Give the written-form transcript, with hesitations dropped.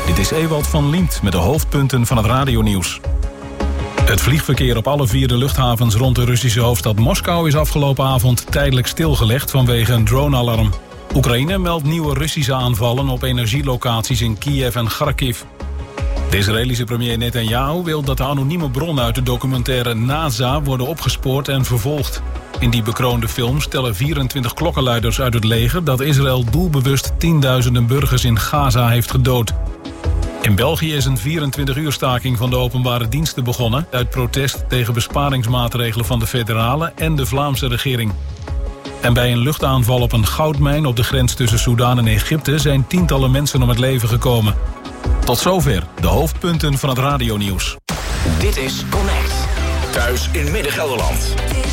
Dit is Ewald van Liemt met de hoofdpunten van het radionieuws. Het vliegverkeer op alle 4 luchthavens rond de Russische hoofdstad Moskou is afgelopen avond tijdelijk stilgelegd vanwege een dronealarm. Oekraïne meldt nieuwe Russische aanvallen op energielocaties in Kiev en Kharkiv. De Israëlische premier Netanyahu wil dat de anonieme bronnen uit de documentaire NASA worden opgespoord en vervolgd. In die bekroonde film stellen 24 klokkenluiders uit het leger dat Israël doelbewust tienduizenden burgers in Gaza heeft gedood. In België is een 24-uur staking van de openbare diensten begonnen uit protest tegen besparingsmaatregelen van de federale en de Vlaamse regering. En bij een luchtaanval op een goudmijn op de grens tussen Soedan en Egypte zijn tientallen mensen om het leven gekomen. Tot zover de hoofdpunten van het radionieuws. Dit is Connect. Thuis in Midden-Gelderland.